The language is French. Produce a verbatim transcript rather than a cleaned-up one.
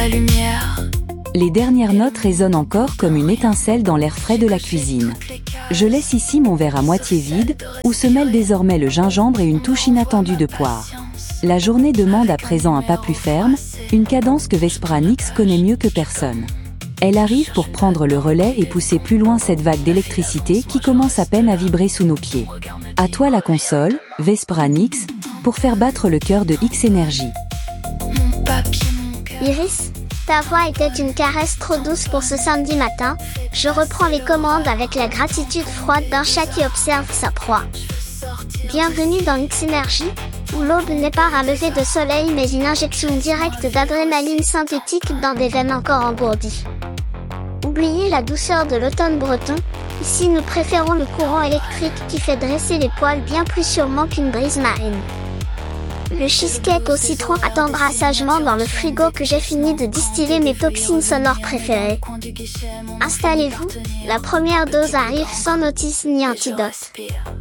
ta lumière. Les dernières notes résonnent encore comme une étincelle dans l'air frais de la cuisine. Je laisse ici mon verre à moitié vide, où se mêlent désormais le gingembre et une touche inattendue de poire. La journée demande à présent un pas plus ferme, une cadence que Vespra Nix connaît mieux que personne. Elle arrive pour prendre le relais et pousser plus loin cette vague d'électricité qui commence à peine à vibrer sous nos pieds. À toi la console, Vespra Nix, pour faire battre le cœur de X-Energy. Iris, ta voix était une caresse trop douce pour ce samedi matin. Je reprends les commandes avec la gratitude froide d'un chat qui observe sa proie. Bienvenue dans X-Energy, où l'aube n'est pas un lever de soleil mais une injection directe d'adrénaline synthétique dans des veines encore engourdies. Oubliez la douceur de l'automne breton, ici nous préférons le courant électrique qui fait dresser les poils bien plus sûrement qu'une brise marine. Le cheesecake au citron attendra sagement dans le frigo que j'ai fini de distiller mes toxines sonores préférées. Installez-vous, la première dose arrive sans notice ni antidote.